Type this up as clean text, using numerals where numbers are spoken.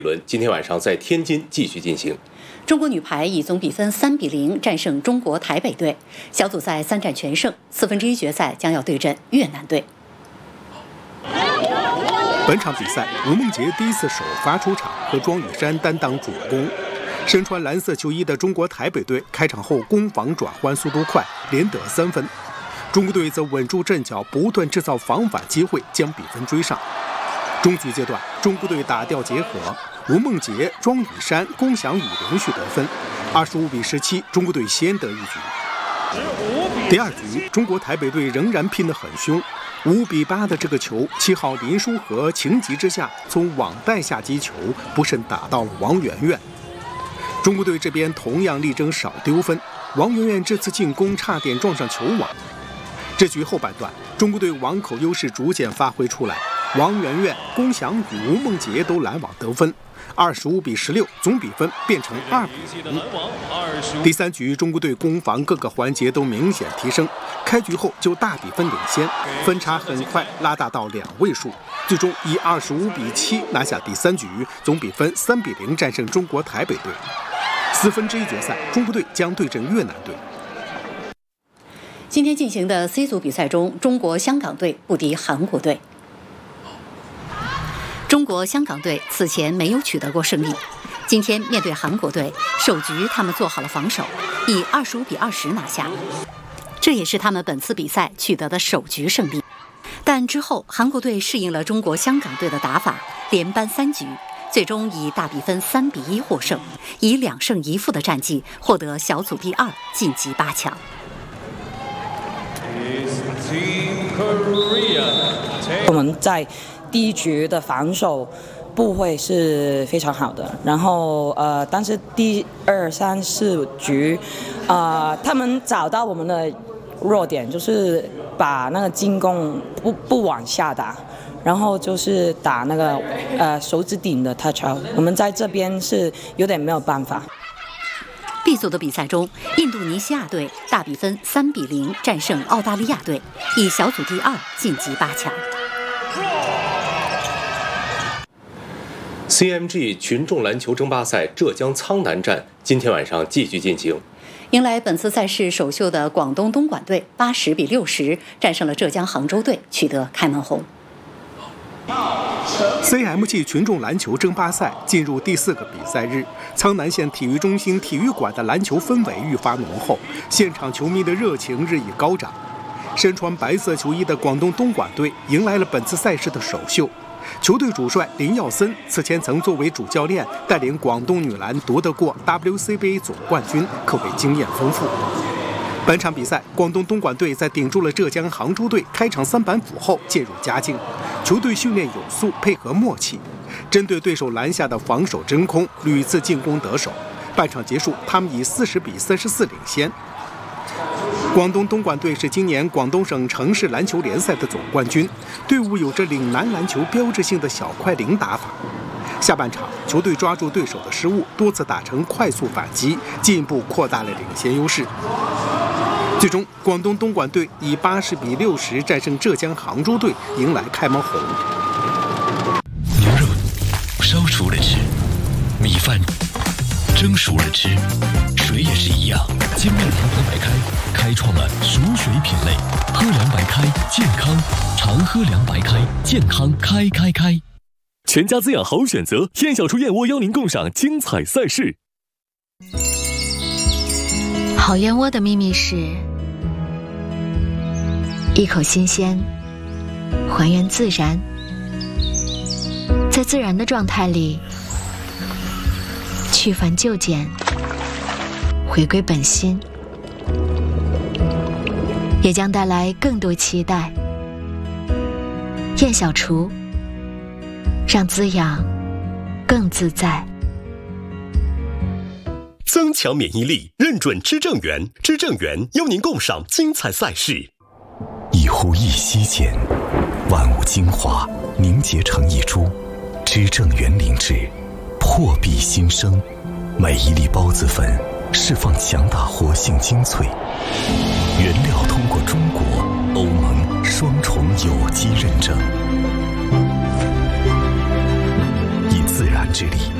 轮今天晚上在天津继续进行。 中国女排以总比分3-0战胜中国台北队，小组赛3战全胜，1/4决赛将要对阵越南队。 本场比赛，吴梦洁第一次首发出场，和庄雨珊担当主攻。身穿蓝色球衣的中国台北队开场后攻防转换速度快，连得3分。中国队则稳住阵脚，不断制造防反机会，将比分追上。中局阶段，中国队打掉结合，吴梦洁、庄雨珊、龚翔宇连续得分，25-17，中国队先得一局。第二局，中国台北队仍然拼得很凶，5-8的这个球，7号林书豪情急之下从网带下击球，不慎打到了王媛媛。中国队这边同样力争少丢分，王媛媛这次进攻差点撞上球网。这局后半段，中国队网口优势逐渐发挥出来，王媛媛、龚翔宇、吴梦洁都拦网得分，25-16，总比分变成2-0。第三局，中国队攻防各个环节都明显提升，开局后就大比分领先，分差很快拉大到2位数，最终以25-7拿下第三局，总比分3-0战胜中国台北队。1/4决赛，中国队将对阵越南队。 今天进行的 C 组比赛中，中国香港队不敌韩国队。中国香港队此前没有取得过胜利，今天面对韩国队，首局他们做好了防守，以25-20拿下，这也是他们本次比赛取得的首局胜利。但之后韩国队适应了中国香港队的打法，连扳3局，最终以大比分3-1获胜，以2胜1负的战绩获得小组第2，晋级8强。 我们在第一局的防守不会是非常好的，然后但是第2、3、4局，他们找到我们的弱点，就是把那个进攻不往下打，然后就是打那个手指顶的 touch out， 我们在这边是有点没有办法。 B 组的比赛中，印度尼西亚队大比分3-0战胜澳大利亚队，以小组第2晋级8强。 CMG 群众篮球争霸赛浙江苍南站今天晚上继续进行， 迎来本次赛事首秀的广东东莞队80-60战胜了浙江杭州队，取得开门红。 CMG 群众篮球争霸赛进入第4个比赛日，苍南县体育中心体育馆的篮球氛围愈发浓厚，现场球迷的热情日益高涨。身穿白色球衣的广东东莞队迎来了本次赛事的首秀，球队主帅林耀森此前曾作为主教练带领广东女篮夺得过 WCBA 总冠军，可谓经验丰富。本场比赛，广东东莞队在顶住了浙江杭州队开场3板斧后渐入佳境，球队训练有素，配合默契，针对对手篮下的防守真空，屡次进攻得手。半场结束，他们以40-34领先。广东东莞队是今年广东省城市篮球联赛的总冠军，队伍有着岭南篮球标志性的小快灵打法。下半场，球队抓住对手的失误，多次打成快速反击，进一步扩大了领先优势。最终，广东东莞队以80-60战胜浙江杭州队，迎来开门红。 牛肉烧熟了吃，米饭蒸熟了吃，水也是一样。精酿堂堂白开，开创了熟水品类。喝凉白开，健康，常喝凉白开，健康开。 全家滋养好选择，燕小厨燕窝邀您共赏精彩赛事。 好燕窝的秘密是一口新鲜，还原自然，在自然的状态里去繁就简，回归本心，也将带来更多期待。燕小厨，让滋养更自在。 增强免疫力，认准知正源，知正源邀您共赏精彩赛事。 一呼一吸间，万物精华凝结成一株，知正源灵芝，破壁新生。每一粒孢子粉释放强大活性精粹，原料通过中国、欧盟双重有机认证，以自然之实力。